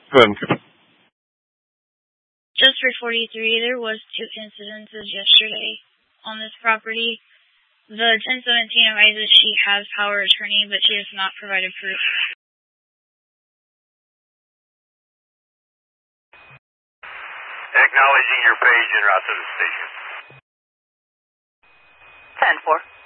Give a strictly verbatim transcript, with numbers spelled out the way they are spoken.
Go ahead and confirm. Just for forty-three, there was two incidences yesterday on this property. The ten seventeen arises she has power of attorney, but she has not provided proof. Acknowledging your page and route to the station. ten four.